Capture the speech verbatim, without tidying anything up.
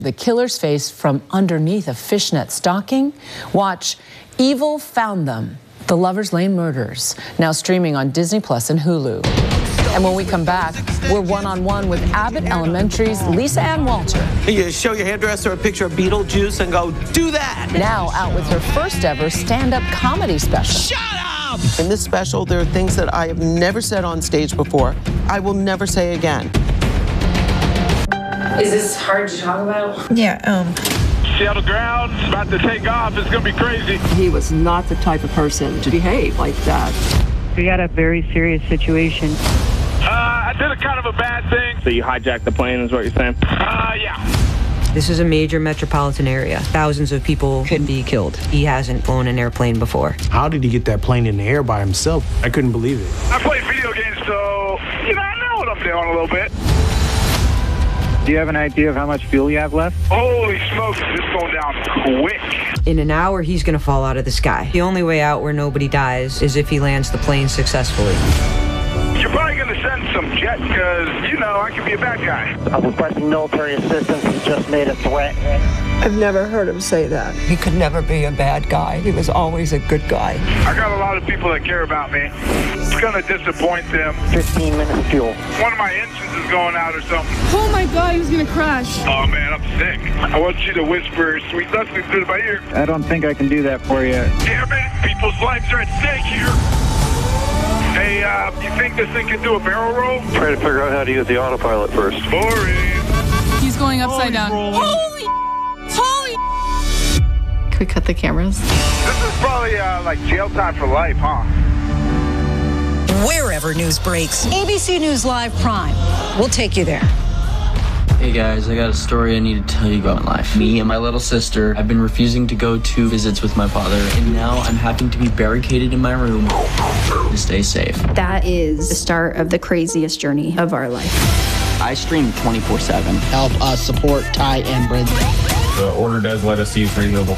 The killer's face from underneath a fishnet stocking. Watch Evil Found Them, The Lover's Lane Murders, now streaming on Disney Plus and Hulu. And when we come back, we're one-on-one with Abbott Elementary's Lisa Ann Walter. You show your hairdresser a picture of Beetlejuice and go, do that! Now out with her first ever stand-up comedy special. Shut up! In this special, there are things that I have never said on stage before. I will never say again. Is this hard to talk about? Yeah, um... Seattle ground's about to take off. It's going to be crazy. He was not the type of person to behave like that. We got a very serious situation. Uh, I did a kind of a bad thing. So you hijacked the plane is what you're saying? Uh, yeah. This is a major metropolitan area. Thousands of people could be killed. He hasn't flown an airplane before. How did he get that plane in the air by himself? I couldn't believe it. I play video games, so, you know, I know what I'm doing a little bit. Do you have an idea of how much fuel you have left? Holy smokes, it's going down quick. In an hour, he's gonna fall out of the sky. The only way out where nobody dies is if he lands the plane successfully. You're probably going to send some jet because, you know, I could be a bad guy. I'm requesting military assistance. He just made a threat. I've never heard him say that. He could never be a bad guy. He was always a good guy. I got a lot of people that care about me. It's going to disappoint them. fifteen minutes of fuel. One of my engines is going out or something. Oh my God, he was going to crash. Oh man, I'm sick. I want you to whisper sweet nothings into my ear. I don't think I can do that for you. Damn it, people's lives are at stake here. Hey, uh, you think this thing can do a barrel roll? Trying to figure out how to use the autopilot first. Boring. He's going upside Holy down. roll. Holy, holy. Can we cut the cameras? This is probably uh, like jail time for life, huh? Wherever news breaks, A B C News Live Prime. We'll take you there. Hey guys, I got a story I need to tell you about in life. Me and my little sister have been refusing to go to visits with my father, and now I'm having to be barricaded in my room to stay safe. That is the start of the craziest journey of our life. I stream twenty-four seven. Help us support Ty and Brent. The order does let us use renewable